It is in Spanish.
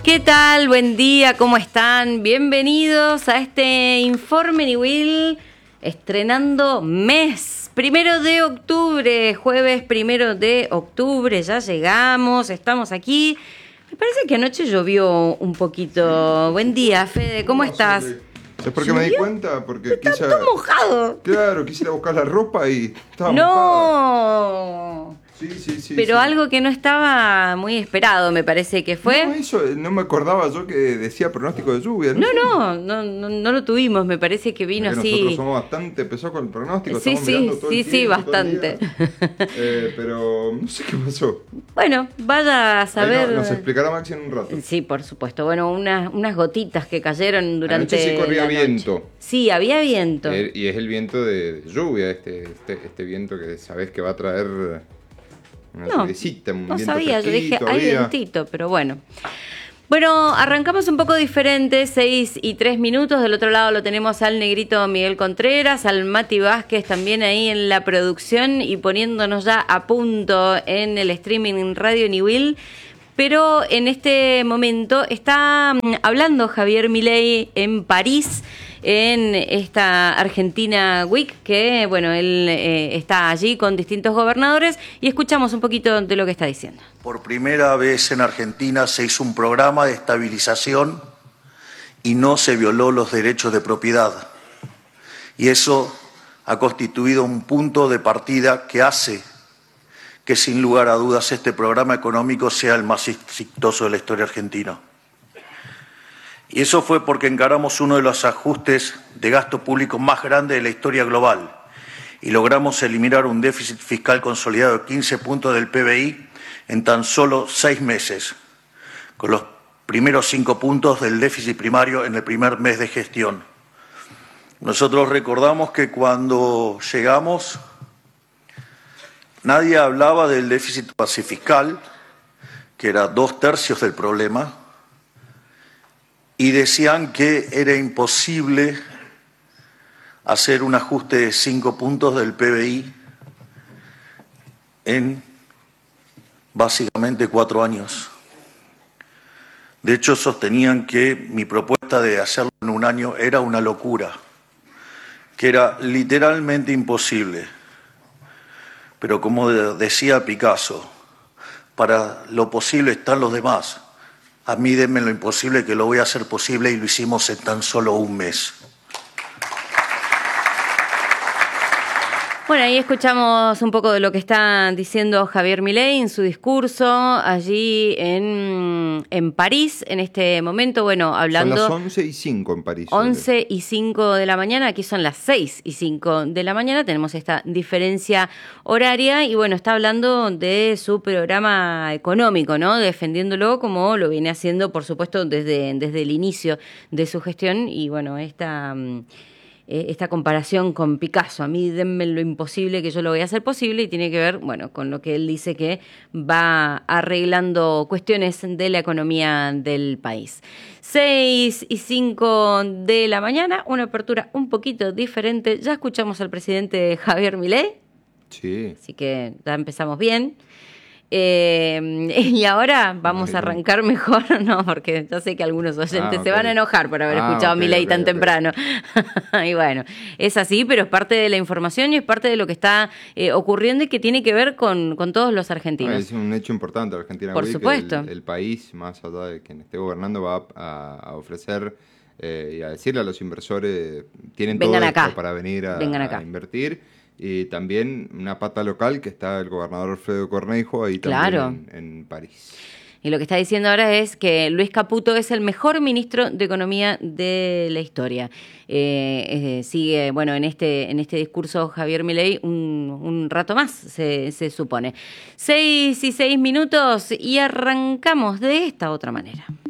¿Qué tal? Buen día, ¿cómo están? Bienvenidos a este Informe Niwil, estrenando mes, 1 de octubre, jueves 1 de octubre, ya llegamos, estamos aquí. Me parece que anoche llovió un poquito. Buen día, Fede, ¿cómo estás? ¿Sabes por qué me di cuenta? Porque Está todo mojado. Claro, quise ir a buscar la ropa y estaba mojada. ¡No! Sí. Pero algo que no estaba muy esperado, me parece que fue. No, eso no me acordaba yo que decía pronóstico de lluvia. No lo tuvimos, me parece que vino así. Nosotros somos bastante pesados con el pronóstico. Sí, bastante. Pero no sé qué pasó. Bueno, vaya a saber. Nos explicará Maxi en un rato. Sí, por supuesto. Bueno, unas gotitas que cayeron durante Anoche sí corría la noche. Viento. Sí, había viento. Y es el viento de lluvia, este viento que sabés que va a traer una lluviecita, un no viento sabía, yo dije, fresquito, hay vientito, pero bueno. Bueno, arrancamos un poco diferente, 6:03. Del otro lado lo tenemos al negrito Miguel Contreras, al Mati Vázquez también ahí en la producción y poniéndonos ya a punto en el streaming en Radio Niwil. Pero en este momento está hablando Javier Milei en París, en esta Argentina Week, que bueno, él está allí con distintos gobernadores y escuchamos un poquito de lo que está diciendo. Por primera vez en Argentina se hizo un programa de estabilización y no se violó los derechos de propiedad. Y eso ha constituido un punto de partida que hace que sin lugar a dudas este programa económico sea el más exitoso de la historia argentina. Y eso fue porque encaramos uno de los ajustes de gasto público más grandes de la historia global y logramos eliminar un déficit fiscal consolidado de 15 puntos del PBI en tan solo 6 meses, con los primeros 5 puntos del déficit primario en el primer mes de gestión. Nosotros recordamos que cuando llegamos nadie hablaba del déficit fiscal, que era 2/3 del problema, y decían que era imposible hacer un ajuste de 5 puntos del PBI en básicamente 4 años. De hecho, sostenían que mi propuesta de hacerlo en un año era una locura, que era literalmente imposible. Pero como decía Picasso, para lo posible están los demás. A mí denme lo imposible que lo voy a hacer posible y lo hicimos en tan solo un mes. Bueno, ahí escuchamos un poco de lo que está diciendo Javier Milei en su discurso allí en París en este momento. Bueno, hablando. Son las 11:05 en París. 11:05 de la mañana, aquí son las 6:05 de la mañana, tenemos esta diferencia horaria y bueno, está hablando de su programa económico, ¿no? Defendiéndolo como lo viene haciendo, por supuesto, desde el inicio de su gestión y bueno, esta comparación con Picasso, a mí denme lo imposible que yo lo voy a hacer posible y tiene que ver, bueno, con lo que él dice que va arreglando cuestiones de la economía del país. 6:05 de la mañana, una apertura un poquito diferente. Ya escuchamos al presidente Javier Milei. Sí. Así que ya empezamos bien. Y ahora vamos a arrancar mejor, no, porque yo sé que algunos oyentes se van a enojar por haber escuchado a Milei tan temprano. Y bueno, es así, pero es parte de la información y es parte de lo que está ocurriendo y que tiene que ver con todos los argentinos. Es un hecho importante Argentina. Por supuesto. El país, más allá de quien esté gobernando, va a ofrecer y a decirle a los inversores, tienen vengan todo acá. esto para venir a invertir. Y también una pata local que está el gobernador Alfredo Cornejo ahí también en París. Y lo que está diciendo ahora es que Luis Caputo es el mejor ministro de Economía de la historia. Sigue, bueno, en este discurso Javier Milei un rato más, se supone. 6:06 y arrancamos de esta otra manera.